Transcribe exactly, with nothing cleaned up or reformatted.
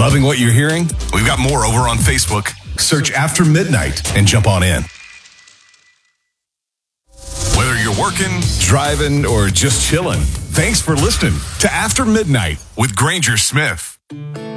Loving what you're hearing? We've got more over on Facebook. Search After Midnight and jump on in. Whether you're working, driving, or just chilling, thanks for listening to After Midnight with Granger Smith.